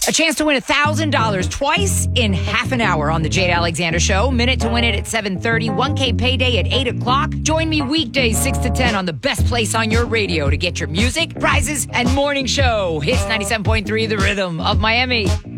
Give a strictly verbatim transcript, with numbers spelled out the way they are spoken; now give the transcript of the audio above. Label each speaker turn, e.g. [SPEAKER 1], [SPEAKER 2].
[SPEAKER 1] A chance to win one thousand dollars twice in half an hour on the Jay Alexander Show. Minute to win it at seven thirty. one K payday at eight o'clock. Join me weekdays six to ten on the best place on your radio to get your music, prizes, and morning show. Hits ninety-seven point three, The Rhythm of Miami.